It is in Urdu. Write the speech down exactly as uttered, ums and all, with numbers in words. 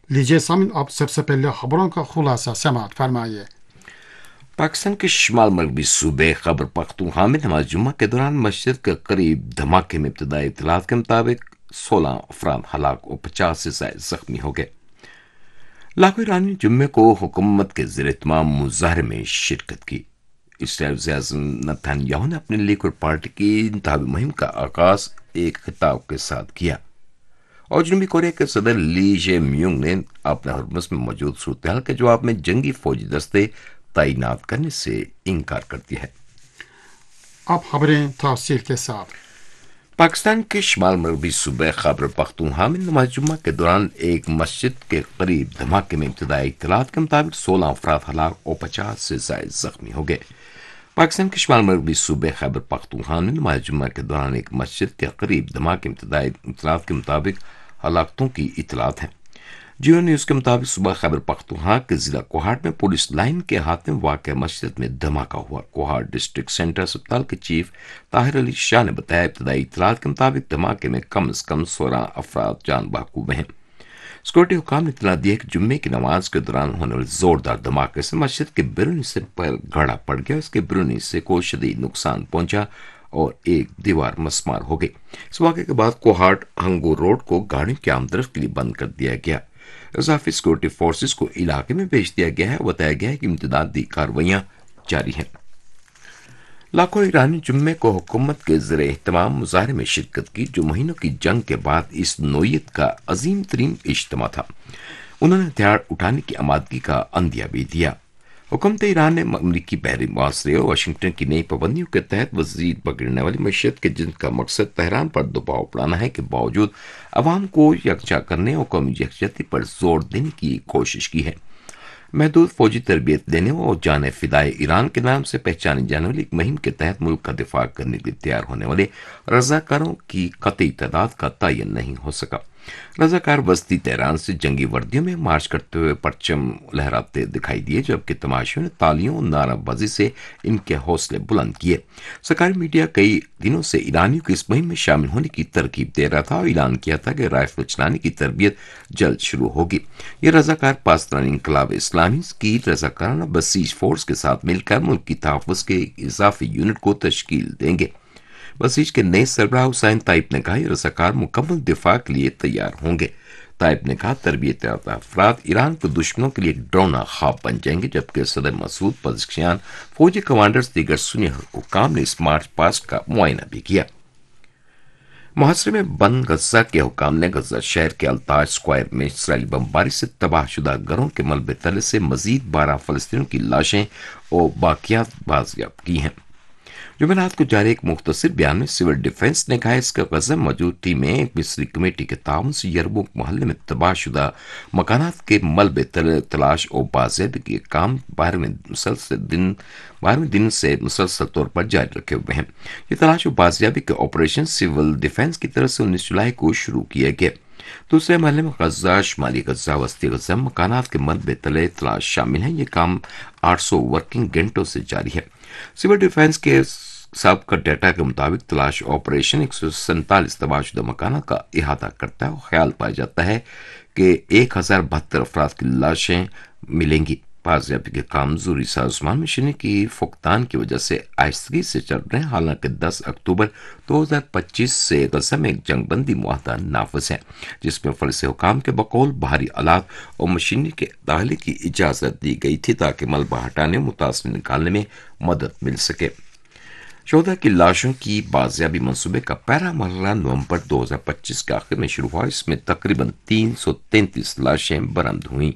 لیجیے سامن اب سب سے پہلے خبروں کا خلاصہ سماعت فرمائیے۔ پاکستان کے شمال مغربی صوبے خیبر پختونخوا میں نماز جمعہ کے دوران مسجد کے قریب دھماکے میں ابتدائی اطلاعات کے مطابق سولہ افراد ہلاک اور پچاس سے زائد زخمی ہو گئے۔ لاکھوں ایرانی جمعے کو حکومت کے زیر اہتمام مظاہرے میں شرکت کی۔ اسرائیل وزیر اعظم نتن یاہو نے اپنی لیکور پارٹی کی انتخابی مہم کا آغاز ایک خطاب کے ساتھ کیا، اور جنوبی کوریا کے صدر لی جے میونگ نے اپنے ہرمز میں موجود صورتحال کے جواب میں جنگی فوجی دستے تعینات کرنے سے انکار کر دیا ہے۔ اب خبریں تفصیل کے ساتھ۔ پاکستان کے شمال مغربی صوبے خیبر پختونخوا میں نماز جمعہ کے دوران ایک مسجد کے قریب دھماکے میں ابتدائی اطلاعات کے مطابق سولہ افراد ہلاک اور پچاس سے زائد زخمی ہو گئے۔ پاکستان کے شمال مغربی صوبے خیبر پختونخوا میں نماز جمعہ کے دوران ایک مسجد کے قریب دھماکے میں ابتدائی اطلاعات کے مطابق ہلاکتوں کی اطلاعات ہیں۔ جیو نیوز کے مطابق صبح خیبر پختونخوا کے ضلع کوہاٹ میں پولیس لائن کے ہاتھ میں واقع مسجد میں دھماکہ ہوا۔ کوہاٹ ڈسٹرکٹ سینٹر اسپتال کے چیف طاہر علی شاہ نے بتایا ابتدائی اطلاعات کے مطابق دھماکے میں کم از کم سولہ افراد جان بحق ہوئے ہیں۔ سیکورٹی حکام نے اطلاع دی ہے کہ جمعے کی نماز کے دوران ہونے والے زوردار دھماکے سے مسجد کے بیرونی حصے پر گھڑا پڑ گیا، اس کے بیرونی حصے کو شدید نقصان پہنچا اور ایک دیوار مسمار ہو گئی۔ اس واقعے کے بعد کوہاٹ ہنگو روڈ کو گاڑیوں کی آمد کے لیے بند کر دیا گیا۔ اضافی سیکورٹی فورسز کو علاقے میں بھیج دیا گیا ہے۔ بتایا گیا ہے کہ امدادی کارروائیاں جاری ہیں۔ لاکھوں ایرانی جمعے کو حکومت کے زیر اہتمام مظاہرے میں شرکت کی، جو مہینوں کی جنگ کے بعد اس نوعیت کا عظیم ترین اجتماع تھا۔ انہوں نے ہتھیار اٹھانے کی آمادگی کا عندیہ بھی دیا۔ حکومت ایران نے امریکی بحری محاصرے اور واشنگٹن کی نئی پابندیوں کے تحت مزید بگڑنے والی معیشت کے جن کا مقصد تہران پر دباؤ بڑھانا ہے کے باوجود عوام کو یکجا کرنے اور قومی یکجہتی پر زور دینے کی کوشش کی ہے۔ محدود فوجی تربیت دینے اور جان فدائے ایران کے نام سے پہچانی جانے والی ایک مہم کے تحت ملک کا دفاع کرنے کے لیے تیار ہونے والے رضاکاروں کی قطعی تعداد کا تعین نہیں ہو سکا۔ رضاکار وسطی تہران سے جنگی وردیوں میں مارچ کرتے ہوئے پرچم لہراتے دکھائی دیے، جبکہ تماشیوں نے تالیوں اور نعرہ بازی سے ان کے حوصلے بلند کیے۔ سرکاری میڈیا کئی دنوں سے ایرانیوں کی اس مہم میں شامل ہونے کی ترغیب دے رہا تھا اور اعلان کیا تھا کہ رائفل چلانے کی تربیت جلد شروع ہوگی۔ یہ رضاکار پاسداران انقلاب اسلامی کی رضاکارانہ بسیج فورس کے ساتھ مل کر ملک کی تحفظ کے ایک اضافی یونٹ کو تشکیل دیں گے۔ بسیج کے نئے سربراہ حسین طائب نے کہا یہ رضاکار مکمل دفاع کے لیے تیار ہوں گے۔ طائب نے کہا تربیت یافتہ افراد ایران کے دشمنوں کے لیے ایک ڈرونا خواب بن جائیں گے، جبکہ صدر مسعود پزشکیان، فوجی کمانڈرز، دیگر سنی حکام نے اس مارچ پاسٹ کا معائنہ بھی کیا۔ محاصرے میں بند غزہ کے حکام نے غزہ شہر کے التاج اسکوائر میں اسرائیلی بمباری سے تباہ شدہ گھروں کے ملبے تلے سے مزید بارہ فلسطینیوں کی لاشیں اور باقیات بازیاب کی ہیں۔ جمعرات کو جاری ایک مختصر بیان میں سول ڈیفنس نے کہا اس کا غزہ موجود ٹیمیں ایک مصری کمیٹی کے تعاون سے یرموک محلے میں تباہ شدہ مکانات کے ملبے تلے تلاش اور بازیابی کے کام بارہویں مسلسل دن بارہویں دن سے مسلسل طور پر جاری رکھے ہوئے ہیں۔ یہ تلاش و بازیابی کے آپریشن سول ڈیفنس کی طرف سے انیس جولائی کو شروع کیا گیا۔ دوسرے مرحلے میں غزہ، شمالی غزہ، وسطی غزہ مکانات کے ملبے تلے تلاش شامل ہیں۔ یہ کام آٹھ سو ورکنگ گھنٹوں سے جاری ہے۔ سول ڈیفنس کے سابقہ ڈیٹا کے مطابق تلاش آپریشن ایک سو سینتالیس تباہ شدہ مکانات کا احاطہ کرتا ہے اور خیال پایا جاتا ہے کہ ایک ہزار بہتر افراد کی لاشیں ملیں گی۔ بازیابی کے کام ضروری سازوسامان مشینری کی فقدان کی وجہ سے آہستگی سے چل رہے ہیں، حالانکہ دس اکتوبر دو ہزار پچیس سے غزہ میں ایک جنگ بندی معاہدہ نافذ ہے، جس میں فلسطینی حکام کے بقول بھاری آلات اور مشینری کے داخلے کی اجازت دی گئی تھی تاکہ ملبہ ہٹانے اور متاثرین نکالنے میں مدد مل سکے۔ شہداء کی لاشوں کی بازیابی منصوبے کا پہلا مرحلہ نومبر دو ہزار پچیس کے آخر میں شروع ہوا۔ اس میں تقریباً تین سو تینتیس لاشیں برآمد ہوئیں۔